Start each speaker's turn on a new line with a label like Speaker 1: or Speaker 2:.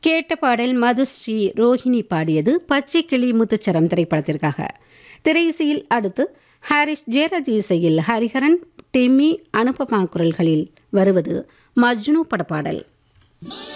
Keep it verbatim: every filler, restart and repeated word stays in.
Speaker 1: கேட்ட பாடல் மதுஸ்ரீ ரோஹிணி பாடியது பச்சை கிளி முத்துச்சரம் திரைப்படத்திற்காக. திரையிசையில் அடுத்து ஹாரிஸ் ஜெயராஜ் இசையில் ஹரிஹரன், டெம்மி, அனுபமா குரல்களில் வருவது மஜ்னு படப்பாடல்.